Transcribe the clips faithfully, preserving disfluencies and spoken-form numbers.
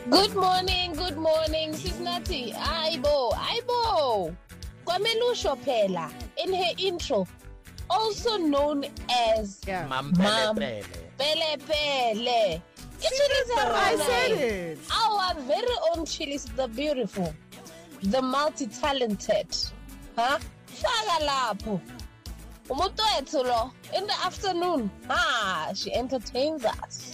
Good morning, good morning, Signati. Aibo, Aibo. Kwamelusho Pela, in her intro, also known as Yeah. Mam Mam Pele Pele Pele. I said it. Our very own Chilis the beautiful, the multi-talented. Huh? Faka lapho. Umuntu wethu lo, in the afternoon. Ah, she entertains us.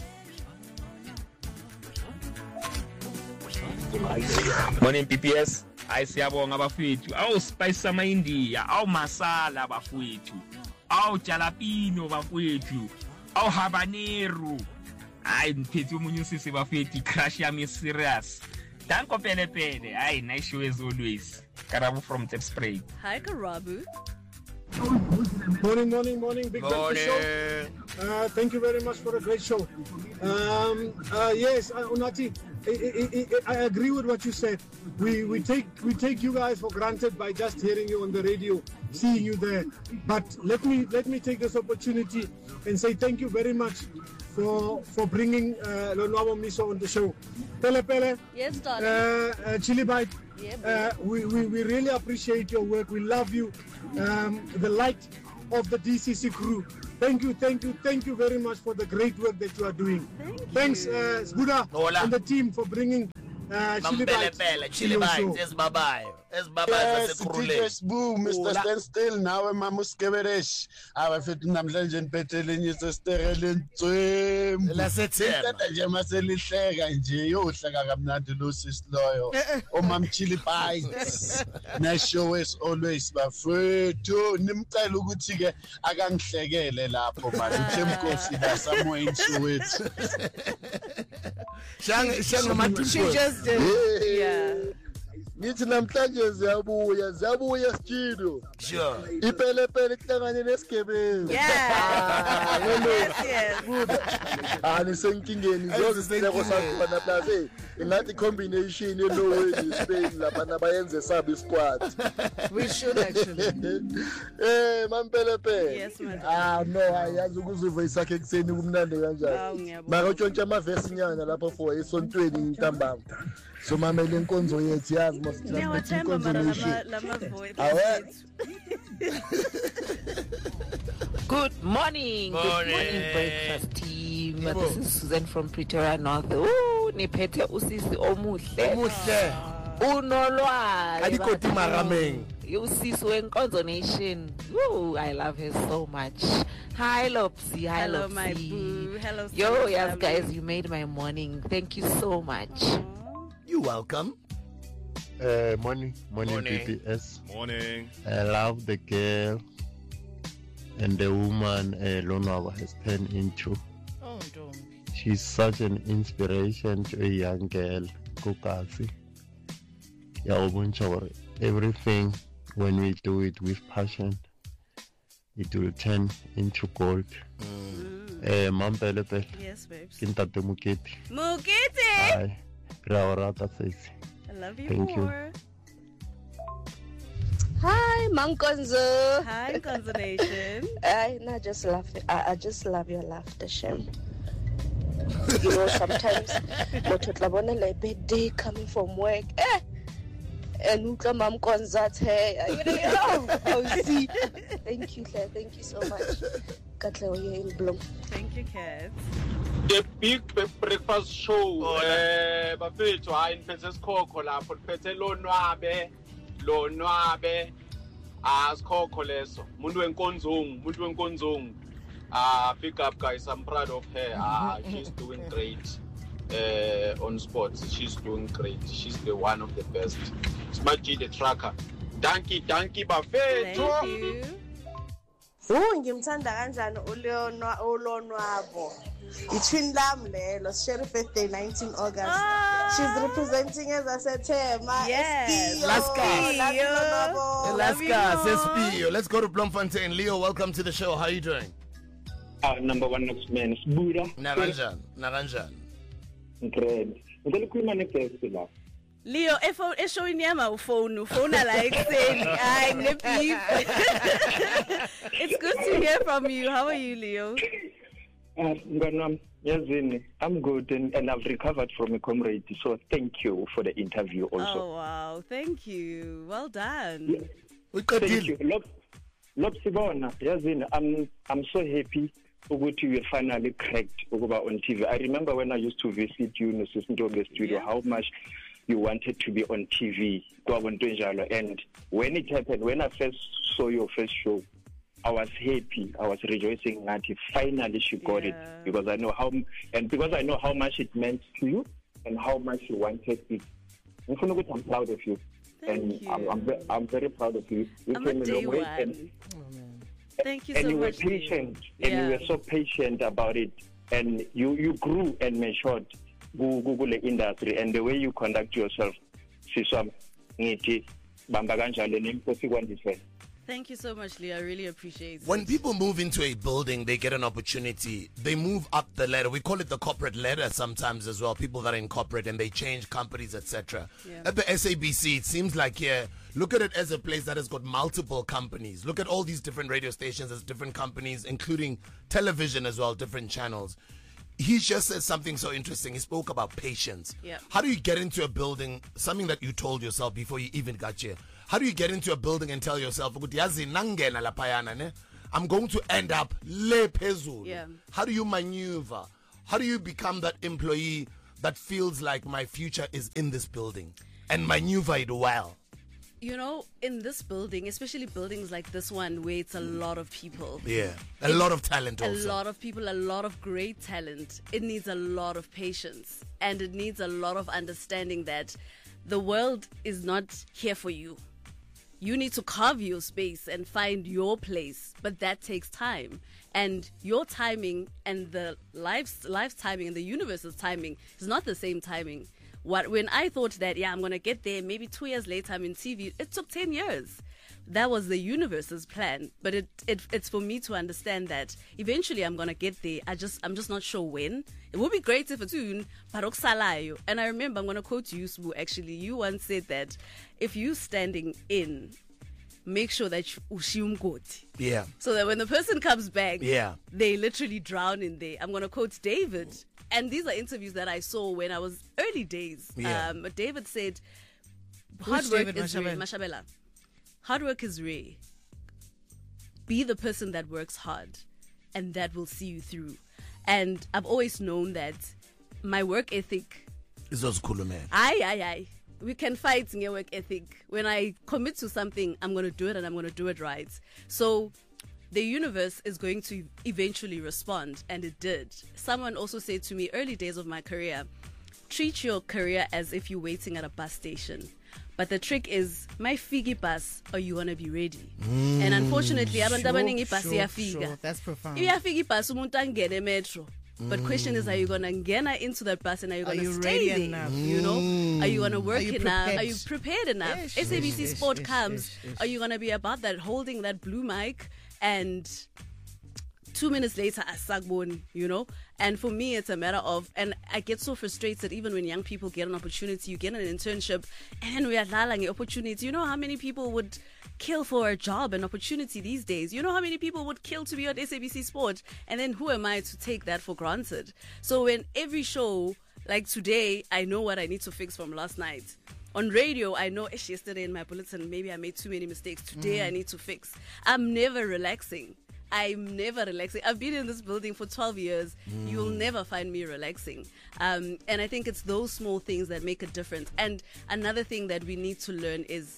Morning P P S. Hayi siyabonga bafethu. Awu spice ama India, awu masala bafethu. Awu jalapeno bafethu. Awu habanero. Hayi mphethe umunye usisi bafethu, crush yami serious. Danko Pele Pele. Hayi nice show as always. Karabu from Tep Spray. Hi, Karabu. Morning, morning, morning. Big breakfast show. Uh, thank you very much for a great show. Um, uh, yes, uh, Unati, I, I, I, I agree with what you said. We we take we take you guys for granted by just hearing you on the radio, seeing you there. But let me let me take this opportunity and say thank you very much for for bringing uh, Lonwabo Miso on the show. Pele Pele. Yes, darling. Uh, uh, Chili Bite. Yeah, uh, we, we, we really appreciate your work. We love you. Um, the light of the D C C crew. Thank you, thank you, thank you very much for the great work that you are doing. Thank Thanks, you. uh, Buddha and the team for bringing uh, Chili Bites. Chili Bites, yes bye-bye. Yes bye-bye. Yes, D J Sbu, Mister Standstill, nawe mama uSkeberesh. Abafethu namhlanje niphethe nje sterele ntswembu. Lasethemba. Tata nje maselihleka nje yohleka kamnandi lo sisiloyo. Omam Chili Bites. Na show as always bafethu nimcela ukuthi ke akangihlekele lapho manje uThemkosi la somewhere in Soweto. Shang shang mati She just did. Yeah. Nithi namhlanje ziyabuya ziyabuya studio. Sure. Ipele pele kuhlangane nesigebengu. Yeah. Yes, yes. Ah nisenkingeni zoze sileko sakho bana plaza. Inathi combination yeNorway Spain lapha nabayenze sabi squad. We should actually. Eh mampele pele. Yes, madam. Ah no ayazi ukuziva isakhe kuseni kumnandi Oh, kanjani. ngiyabonga. Makatshontsha amavesi nyana lapho for esontweni intambama. So mamele inkonzo yethu yazi masithi Ngiyawathemba mara lama lama voice. Awe. Good morning. Good morning, breakfast team. This is Susan from Pretoria North. Ooh, niphethe usisi omuhle. Omuhle. Unolwazi. Alikoti marameng. Usisi wenkonzo nation. Ooh, I love her so much. Hi Lopsy. Hi Hello, Lopsy. my boo. Hello, Yo, Susan yes, family. guys, you made my morning. Thank you so much. You welcome. Uh, morning, morning, Morning. P P S. Morning. I love the girl and the woman uh, Lonwabo has turned into. Oh, don't. She's such an inspiration to a young girl, Kokasi. Yeah, everything when we do it with passion, it will turn into gold. Eh, Mam Pele Pele, Yes, babes. Kintate Muketi. Mukiti. Hi, Rawarata says. I love you Thank you. more. Hi, Mankonzo. Hi, Consolation. I, I just love it. I, I just love your laughter, Shem. You know, sometimes mototlabona like bad day coming from work. Eh, and Uka Mam Konzat hey. You know, oh, oh, see. Thank you, Claire. Thank you so much. Katle, you're in bloom. Thank you, Kat. The big breakfast show. Eh, bafethu hayi niphethe isikhokho lapho niphethe Lonwabe. Lonwabe. Ah, isikhokho leso. Umuntu wenkonzungu, umuntu wenkonzungu. Ah, pick up guys. I'm proud of her. Ah, she's doing great. Uh, on sports, she's doing great. She's the one of the best. Smart G the tracker. Danky, danky, bafethu. Thank you. Oh, ngimthanda kanjani uLeonwa uLonwabo. Itwin lam lelo, share birthday nineteenth August. Ah. She's representing as I said Tema. Yes. Laska. Love Alaska you says more. Pio. Let's go to Bloemfontein. Leo, welcome to the show. How are you doing? Uh, number one next man is Buddha. Naranjan. Naranjan. Great. Ngicela ukukhuluma neguest la. Leo, efo eshowini yama ufone ufona la ekseni. Hayi nebeef. It's good to hear from you. How are you, Leo? Uh, Mganam, yazini, I'm good and, and I've recovered from a comrade, so thank you for the interview also. Oh, wow. Thank you. Well done. Thank you. Look, look, Sibona, yazini, I'm, I'm so happy ukuthi you finally cracked ukuba on T V. I remember when I used to visit you in the studio, yeah. how much you wanted to be on T V. And when it happened, when I first saw your first show, I was happy. I was rejoicing that finally she got yeah. it, because I know how and because I know how much it meant to you and how much you wanted it. I'm proud of you, Thank and you. I'm, I'm, I'm very proud of you. You I'm came a a day long way, one. and, Thank you and so you much. were patient, yeah. and you were so patient about it, and you you grew and matured Google industry, and the way you conduct yourself, Siswam, ngithi bamba kanjalo nemposi kwandise. Thank you so much, Lee. I really appreciate it. When people move into a building, they get an opportunity. They move up the ladder. We call it the corporate ladder sometimes as well. People that are in corporate and they change companies, et cetera. Yeah. At the S A B C, it seems like here, look at it as a place that has got multiple companies. Look at all these different radio stations as different companies, including television as well, different channels. He just said something so interesting. He spoke about patience. Yeah. How do you get into a building, something that you told yourself before you even got here? How do you get into a building and tell yourself, I'm going to end up le phezulu? Yeah. How do you maneuver? How do you become that employee that feels like my future is in this building and maneuver it well? You know, in this building, especially buildings like this one where it's a lot of people. Yeah, a it's lot of talent also. A lot of people, a lot of great talent. It needs a lot of patience, and it needs a lot of understanding that the world is not here for you. You need to carve your space and find your place, but that takes time. And your timing and the life's, life's timing and the universe's timing is not the same timing. What when I thought that, yeah, I'm going to get there, maybe two years later I'm in T V, it took ten years. That was the universe's plan. But it, it it's for me to understand that eventually I'm going to get there. I just, I'm just not sure when. It would be great if it's soon, but okusalayo. And I remember, I'm going to quote you, Sbu, actually. You once said that if you standing in, make sure that ushiyumgoti. Yeah. So that when the person comes back, yeah. they literally drown in there. I'm going to quote David. And these are interviews that I saw when I was early days. Yeah. Um, David said, Which hard work David is rare. Mashabela? Mashabela. Hard work is rare. Be the person that works hard, and that will see you through. And I've always known that my work ethic is those cool, man. Aye, aye, aye. We can fight in your work ethic. When I commit to something, I'm going to do it, and I'm going to do it right. So the universe is going to eventually respond, and it did. Someone also said to me early days of my career, treat your career as if you're waiting at a bus station. But the trick is, my figi bus, are you going to be ready? Mm. And unfortunately, abantu Sure, abaningi ibhasi sure, iyafika. sure. That's profound. Iyafika ibhasi umuntu angene metro. But Mm. question is, are you going to get into that bus and are you Are going to you stay ready there? enough? You know, are you going to work Are you enough? prepared? Are you prepared enough? Yes, S A B C yes, Sport yes, comes. yes, yes. Are you going to be about that, holding that blue mic and two minutes later, asagbon, you know? And for me, it's a matter of, and I get so frustrated even when young people get an opportunity, you get an internship, and then we are lalang opportunity. You know how many people would kill for a job and opportunity these days? You know how many people would kill to be on S A B C Sport? And then who am I to take that for granted? So when every show, like today, I know what I need to fix from last night. On radio, I know ish, yesterday in my bulletin, maybe I made too many mistakes. Today, Mm. I need to fix. I'm never relaxing. I'm never relaxing. I've been in this building for twelve years. Mm. You'll never find me relaxing. Um, and I think it's those small things that make a difference. And another thing that we need to learn is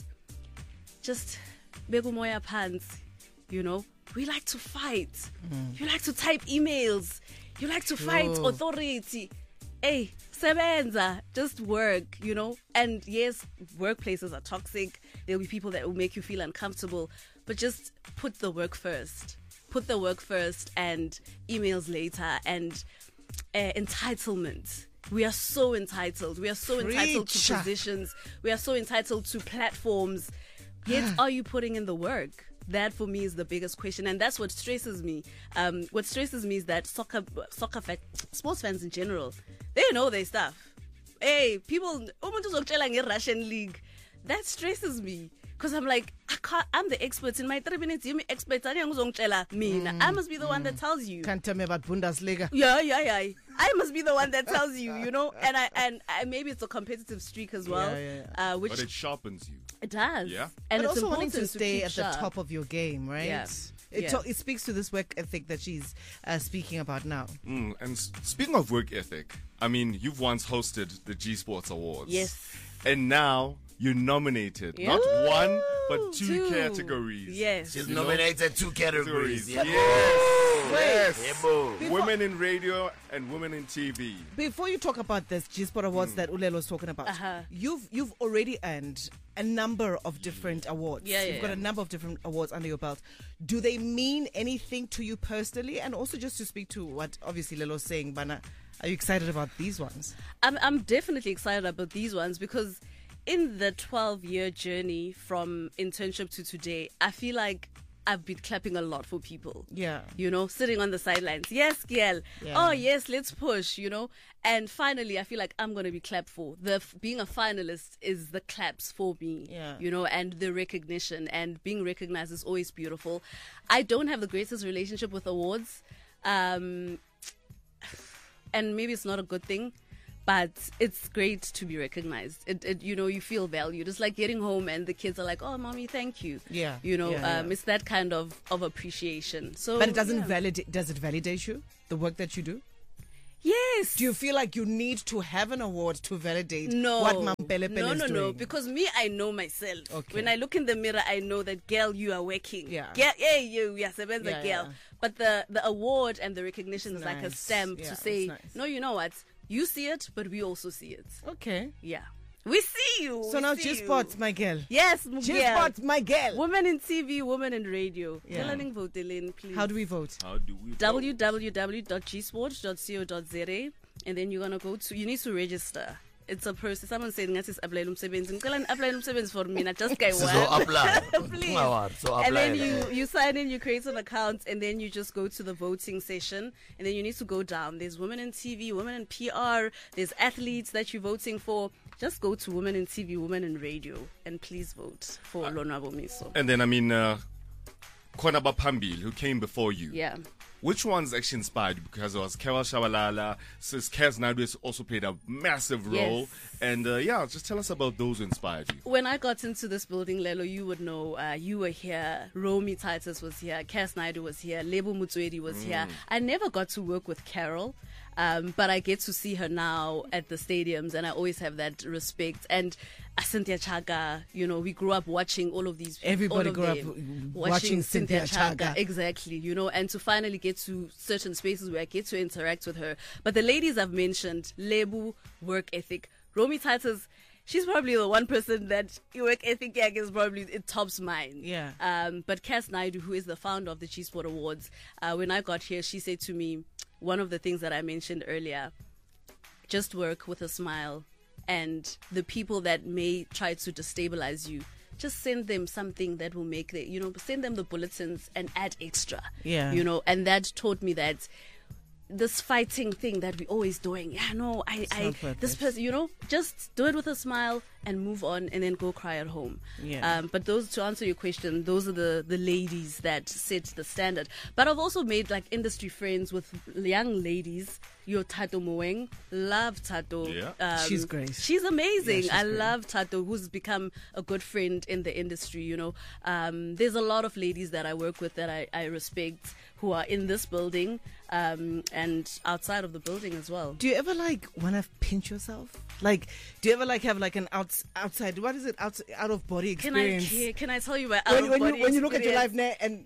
just begumoya pants. You know, we like to fight. Mm. You like to type emails. You like to fight True. authority. Hey, sebenza, just work, you know. And yes, workplaces are toxic. There'll be people that will make you feel uncomfortable. But just put the work first. Put the work first and emails later, and uh, entitlement. We are so entitled. We are so entitled to Preach. positions. We are so entitled to platforms. Yet, are you putting in the work? That for me is the biggest question, and that's what stresses me. Um, what stresses me is that soccer, soccer fan, sports fans in general, they know their stuff. Hey, people, umuntu uzokutshela nge-Russian league. That stresses me Because I'm like, I can't, I'm the expert in my three minutes. You me expert. I mean, I must be the one that tells you. Can't tell me about Bundesliga. Yeah, yeah, yeah. I must be the one that tells you, you know. And I and I, maybe it's a competitive streak as well, Yeah, yeah, yeah. Uh, which But it sharpens you. it does. Yeah. and but it's also wanting important to stay keep at the sharp. top of your game, right? Yeah. It, Yeah. to- it speaks to this work ethic that she's uh, speaking about now. Mm, and s- speaking of work ethic, I mean, you've once hosted the G Sports Awards. Yes. And now you're nominated. Yeah. Not one, but two, Two. categories. Yes. She's You know? nominated two categories. Yes. Yeah. Yes. Yeah, boo. Before- Women in radio and women in T V. Before you talk about this G Sport Awards Mm. that Ulelo was talking about, Uh-huh. you've you've already earned a number of different awards. Yeah, yeah, You've got yeah. a number of different awards under your belt. Do they mean anything to you personally? And also just to speak to what obviously Lelo's saying, Bana, are you excited about these ones? I'm I'm definitely excited about these ones because in the twelve year journey from internship to today, I feel like I've been clapping a lot for people. Yeah. You know, sitting on the sidelines. Yes, girl. Yeah. Oh, yes, let's push, you know. And finally, I feel like I'm going to be clapped for. The f- being a finalist is the claps for me. Yeah. You know, and the recognition and being recognized is always beautiful. I don't have the greatest relationship with awards. Um, and maybe it's not a good thing. But it's great to be recognized. It, it, you know, you feel valued. It's like getting home and the kids are like, "Oh, mommy, thank you." Yeah, you know, yeah, um, yeah. it's that kind of, of appreciation. So, But it doesn't yeah. validate. Does it validate you, the work that you do? Yes. Do you feel like you need to have an award to validate No, what Mampele no, is no, doing? no. Because me, I know myself. Okay. When I look in the mirror, I know that, girl, you are working. Yeah. Girl, hey, you, yeah, sebenza, Yeah, girl. yeah. But the the award and the recognition It's is like a nice. stamp Yeah, to it's say, nice. no, you know what? You see it, but we also see it. Okay. Yeah. We see you. So we now see G you. Sports, my girl. Yes, G girl. Sports, my girl. Women in T V, women in radio. Yeah. Tell vote in, please. How do we vote? How do we w w w dot g sport dot co dot z a, and then you're gonna go to. You need to register. It's a process. Someone said ngathi is apply umsebenzi. Ngicela apply umsebenzi for me. Just guy So one. apply. Please. So And then apply. you you sign in, you create an account, and then you just go to the voting session, and then you need to go down. There's women in T V, women in P R. There's athletes that you're voting for. Just go to women in T V, women in radio, and please vote for Lonwabo Miso. And then, I mean, uh, Kona Bapambil, who came before you. Yeah. Which ones actually inspired you? Because it was Kewa Shabalala, Sis Kaz Naidu has also played a massive role. Yes. And uh, yeah, just tell us about those who inspired you. When I got into this building, Lelo, you would know, uh, you were here, Romy Titus was here, Cass Naidu was here, Lebo Mutswedi was here. I never got to work with Carol, um, but I get to see her now at the stadiums, and I always have that respect. And uh, Cynthia Chaga, you know, we grew up watching all of these. Everybody all of grew up them, watching Cynthia Chaga. Exactly, you know, and to finally get to certain spaces where I get to interact with her. But the ladies I've mentioned, Lebu, work ethic, Romy Titus, she's probably the one person that your work ethic is probably, it tops mine. Yeah. Um, but Cass Naidu, who is the founder of the G Sport Awards, uh, when I got here, she said to me, one of the things that I mentioned earlier, just work with a smile, and the people that may try to destabilize you, just send them something that will make the, you know, send them the bulletins and add extra. Yeah. You know, and that taught me that this fighting thing that we're always doing, yeah, no, I, It's I, not worth this it. person, you know, just do it with a smile and move on, and then go cry at home. Yeah. Um, but those, to answer your question, those are the, the ladies that set the standard. But I've also made like industry friends with young ladies. Your Tato Moeng, love Tato. Yeah. Um, She's great. She's amazing. Yeah, she's I great. love Tato, who's become a good friend in the industry. You know, um, there's a lot of ladies that I work with that I, I respect, who are in this building um, and outside of the building as well. Do you ever like want to pinch yourself? Like, do you ever like have like an outs outside? What is it? Out out of body Can I experience? can I tell you my when out when of you body when you look at your life experience? now and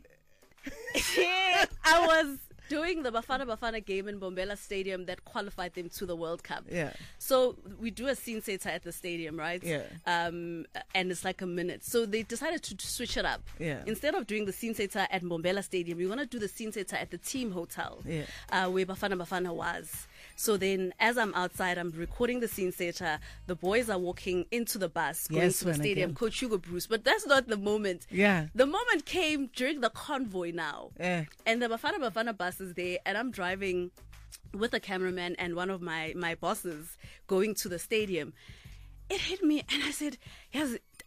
I was doing the Bafana Bafana game in Bombela Stadium that qualified them to the World Cup. Yeah. So we do a scene setter at the stadium, right? Yeah. Um, and it's like a minute. So they decided to, to switch it up. Yeah. Instead of doing the scene setter at Bombela Stadium, we want to do the scene setter at the team hotel. Yeah. Uh, where Bafana Bafana was. So then, as I'm outside, I'm recording the scene setter. The boys are walking into the bus, going Yes, to the when stadium. again. Coach Hugo Bruce, but that's not the moment. Yeah. The moment came during the convoy now. Yeah. And the Bafana Bafana bus is there, and I'm driving with a cameraman and one of my, my bosses going to the stadium. It hit me, and I said, yes,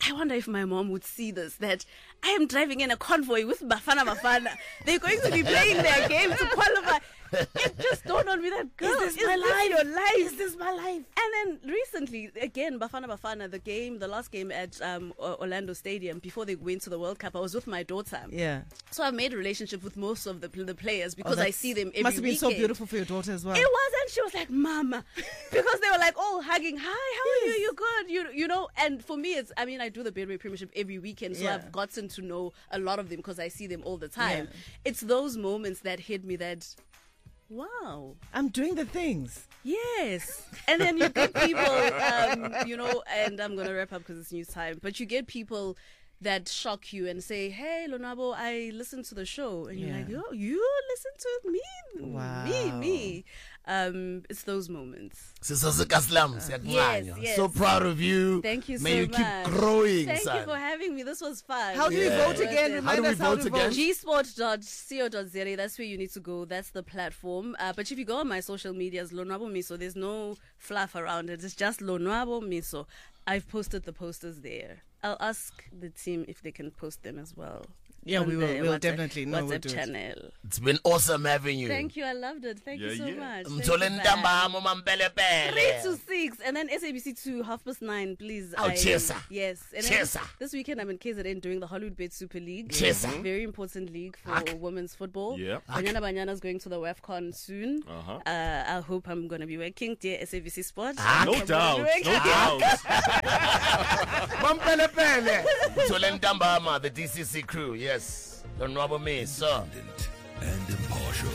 I wonder if my mom would see this, that I am driving in a convoy with Bafana Bafana. They're going to be playing their game to qualify. It just dawned on me that, girl, is this, is my this life? your life? Is this my life? And then recently, again, Bafana Bafana, the game, the last game at um, Orlando Stadium, before they went to the World Cup, I was with my daughter. Yeah. So I've made a relationship with most of the the players because oh, I see them every must have been weekend. So beautiful for your daughter as well. It was, and she was like, Mama, because they were like all hugging, hi, how yes. are you? You good? You you know, and for me, it's, I mean, I do the Betway Premiership every weekend, so yeah. I've gotten to know a lot of them because I see them all the time. Yeah. It's those moments that hit me that, wow, I'm doing the things. Yes. And then you get people, um, you know, and I'm going to wrap up because it's news time, but you get people that shock you and say, hey, Lonwabo, I listened to the show. And you're Yeah. like, oh, you listen to me? Wow. Me, me. Um, it's those moments. Sister Zikaslam, Uh, yes, yes. so proud of you. Thank you so May you much. keep growing, Thank son. you for having me. This was fun. How do we Yeah. vote again? Remind How do we us how vote to again? vote. g sport dot co dot za. That's where you need to go. That's the platform. Uh, but if you go on my social medias, Lonwabo Miso, there's no fluff around it. It's just Lonwabo Miso. I've posted the posters there. I'll ask the team if they can post them as well. Yeah, on we will. the We'll WhatsApp- definitely. No, WhatsApp we'll do it. channel. It's been awesome having you. Thank you. I loved it. Thank you Yeah, so yeah. much. Thank Mthole you, ntambama, man. mampele-pele. Three to six, and then S A B C two half past nine, please. Oh, I- cheers, sir. Yes. And Cheers, then sir. this weekend I'm in K Z N doing the Hollywood Bet Super League. Cheers, sir. Very important league for women's football. Yeah. Banyana Banyana's going to the WAFCON soon. Uh-huh. Uh, I hope I'm going to be working. Dear S A B C Sport. No I'm gonna doubt. be No working. doubt. Mampele-pele. Mthole ntambama, the D C C crew, yes. Lonwabo Miso. And impartial.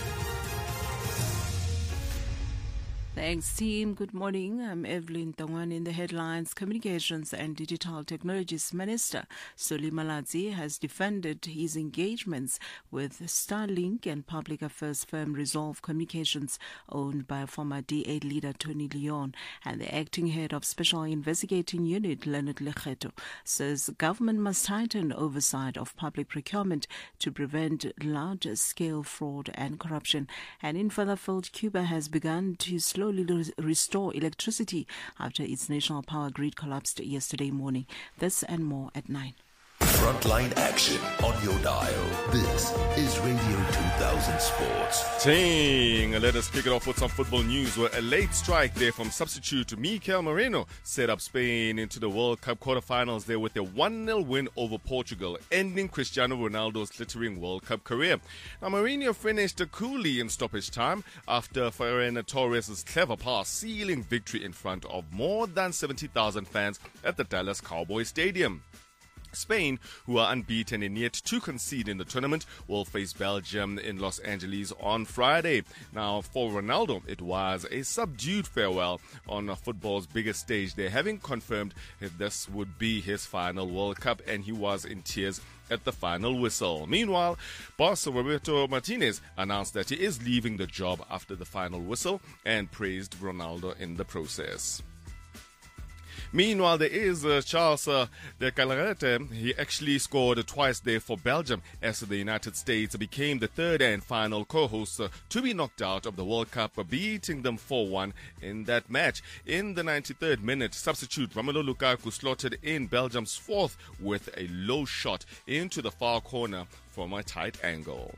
Thanks, team. Good morning. I'm Evelyn Tongwan. In the headlines. Communications and Digital Technologies Minister Soli Malatsi has defended his engagements with Starlink and public affairs firm Resolve Communications, owned by former D A leader Tony Leon, and the acting head of Special Investigating Unit Leonard Lekgeto says government must tighten oversight of public procurement to prevent large-scale fraud and corruption. And in Furtherfield, Cuba has begun to slowly restore electricity after its national power grid collapsed yesterday morning. This and more at nine. Frontline action on your dial. This is Radio two thousand Sports. Ting. Let us kick it off with some football news where a late strike there from substitute Mikel Moreno set up Spain into the World Cup quarterfinals there with a one nil win over Portugal, ending Cristiano Ronaldo's glittering World Cup career. Now, Mourinho finished coolly in stoppage time after Ferran Torres' clever pass sealing victory in front of more than seventy thousand fans at the Dallas Cowboys Stadium. Spain, who are unbeaten and yet to concede in the tournament, will face Belgium in Los Angeles on Friday. Now, for Ronaldo, it was a subdued farewell on football's biggest stage there, having confirmed that this would be his final World Cup, and he was in tears at the final whistle. Meanwhile, boss Roberto Martinez announced that he is leaving the job after the final whistle and praised Ronaldo in the process. Meanwhile, there is uh, Charles uh, de Calarete. He actually scored twice there for Belgium as the United States became the third and final co-host uh, to be knocked out of the World Cup, uh, beating them four one in that match. In the ninety-third minute, substitute Romelu Lukaku slotted in Belgium's fourth with a low shot into the far corner from a tight angle.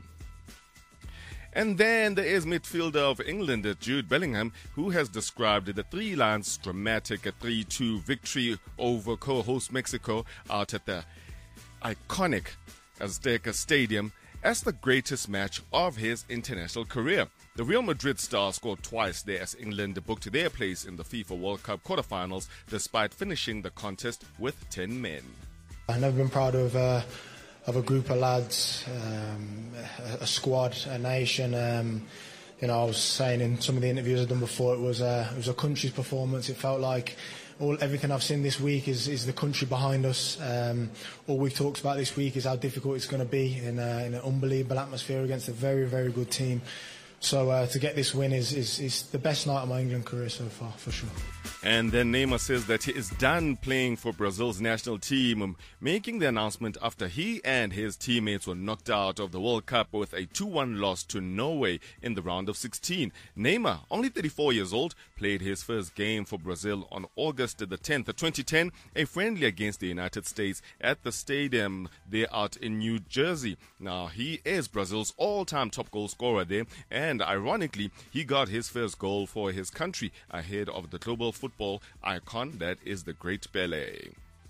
And then there is midfielder of England, Jude Bellingham, who has described the Three Lions' dramatic three two victory over co-host Mexico out at the iconic Azteca Stadium as the greatest match of his international career. The Real Madrid star scored twice there as England booked their place in the FIFA World Cup quarterfinals despite finishing the contest with ten men. I've never been proud of uh, of a group of lads, um, a, a squad, a nation. Um, you know, I was saying in some of the interviews I've done before, it was a, it was a country's performance. It felt like all everything I've seen this week is, is the country behind us. Um, all we've talked about this week is how difficult it's going to be in, a, in an unbelievable atmosphere against a very, very good team. So uh, to get this win is, is, is the best night of my England career so far, for sure. And then Neymar says that he is done playing for Brazil's national team, um, making the announcement after he and his teammates were knocked out of the World Cup with a two one loss to Norway in the round of sixteen. Neymar, only thirty-four years old, played his first game for Brazil on August the tenth, twenty ten, a friendly against the United States at the stadium there out in New Jersey. Now, he is Brazil's all-time top goal scorer there, and ironically, he got his first goal for his country ahead of the global football icon that is the great Pelé.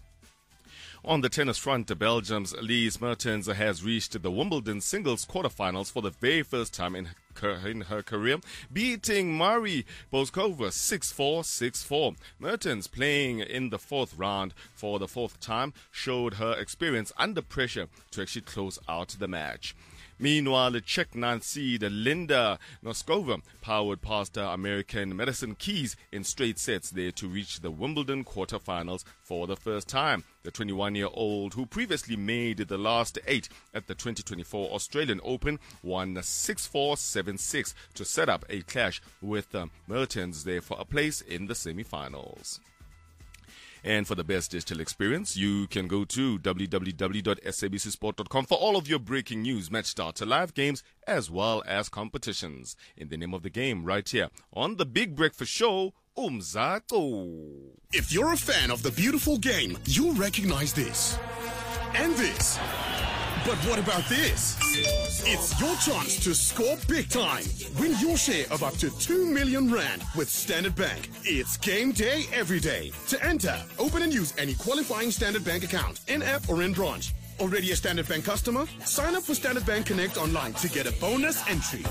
On the tennis front, Belgium's Lise Mertens has reached the Wimbledon singles quarterfinals for the very first time in her, in her career, beating Marie Boskova six four, six four. Mertens, playing in the fourth round for the fourth time, showed her experience under pressure to actually close out the match. Meanwhile, the Czech ninth seed Linda Noskova powered past her American Madison Keys in straight sets there to reach the Wimbledon quarterfinals for the first time. The twenty-one-year-old, who previously made the last eight at the twenty twenty-four Australian Open, won six four, seven six to set up a clash with uh, Mertens there for a place in the semi-finals. And for the best digital experience, you can go to w w w dot s a b c sport dot com for all of your breaking news, match starter, live games, as well as competitions. In the name of the game, right here on the Big Breakfast Show, Umzako. If you're a fan of the beautiful game, you'll recognize this. And this. But what about this? It's your chance to score big time. Win your share of up to two million rand with Standard Bank. It's game day every day. To enter, open and use any qualifying Standard Bank account, in-app or in branch. Already a Standard Bank customer? Sign up for Standard Bank Connect online to get a bonus entry.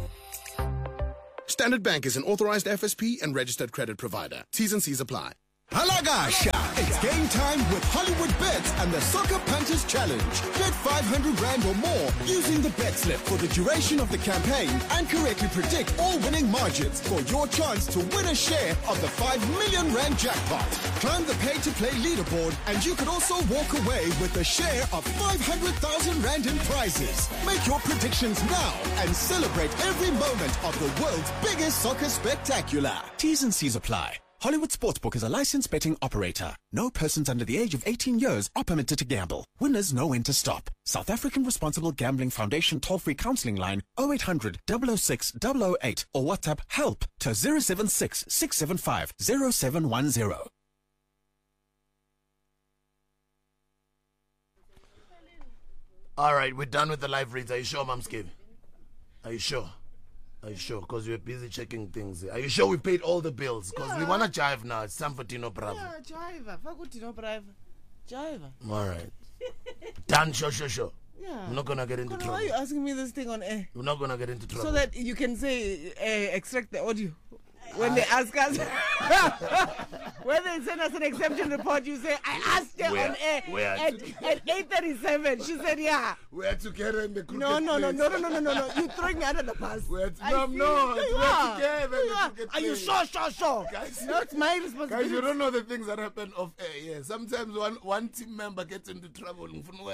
Standard Bank is an authorized F S P and registered credit provider. T's and C's apply. Halagasha! It's game time with Hollywood Bets and the Soccer Punches Challenge. Bet five hundred rand or more using the bet slip for the duration of the campaign and correctly predict all winning margins for your chance to win a share of the five million rand jackpot. Climb the pay-to-play leaderboard and you could also walk away with a share of five hundred thousand rand in prizes. Make your predictions now and celebrate every moment of the world's biggest soccer spectacular. T's and C's apply. Hollywood Sportsbook is a licensed betting operator. No persons under the age of eighteen years are permitted to gamble. Winners know when to stop. South African Responsible Gambling Foundation toll-free counseling line oh eight hundred, double oh six, double oh eight or WhatsApp HELP to zero seven six, six seven five, zero seven one zero. All right, we're done with the live reads. Are you sure, Mamski? Are you sure? Are you sure? Because we're busy checking things. Are you sure we paid all the bills? Because yeah. we want to jive now. It's time for Tino Bravo. Yeah, jive. Fuck Tino Bravo. Jive. All right. Done, sure, sure, sure. Yeah. I'm not going to get into Why trouble. Why are you asking me this thing on air? We're not going to get into trouble. So that you can say, uh, extract the audio. When they ask us, when they send us an exception report, you say, I asked her Where- on air where at, at eight thirty-seven. She said, yeah. We're together in the No, no, no, no, no, no, no, no, no. You're throwing me under the bus. We're t- I no, see. no, There you we're are. together There you in the are. cricket Are you place. sure, sure, sure? Guys, No, it's my responsibility. Guys, you don't know the things that happen off air. Yeah, sometimes one one team member gets into trouble.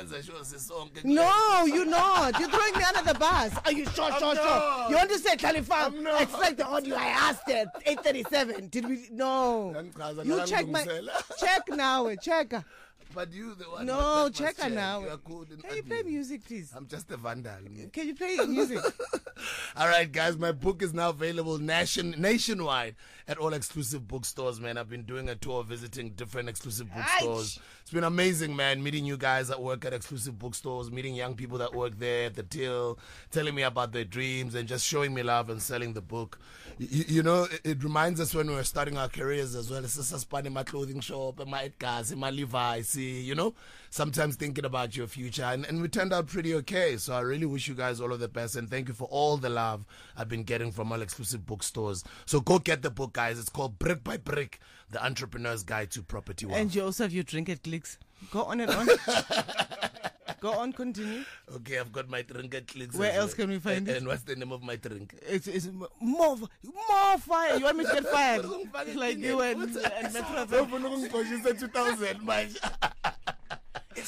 No, you're not. You're throwing me under the bus. Are you sure, I'm sure, not. sure? You want to say, Khalifa, I'm not. extract the audio. I asked it. eight thirty-seven. Did we? No. You check my. Check now. Check. But you the one. No, that check must check. now. You are good in Can you play music, please? I'm just a vandal. Can you play music? All right, guys, my book is now available nation nationwide at all exclusive bookstores, man. I've been doing a tour visiting different exclusive bookstores. It's been amazing, man, meeting you guys that work at exclusive bookstores, meeting young people that work there at the till, telling me about their dreams and just showing me love and selling the book. You, you know, it, it reminds us when we were starting our careers as well. It's just in my clothing shop, in my Edgar's, in my Levi's, see, you know, sometimes thinking about your future. And, and we turned out pretty okay. So I really wish you guys all of the best. And thank you for all the love I've been getting from all exclusive bookstores. So go get the book, guys. It's called Brick by Brick, The Entrepreneur's Guide to Property Wealth. And you also have your drink at Clicks. Go on and on. Go on, continue. Okay, I've got my drink at Clicks. Where as else well. can we find and, it? And what's the name of my drink? It's, it's more, more fire. You want me to get fired? Like you and, and Metro. She said two thousand, man. It's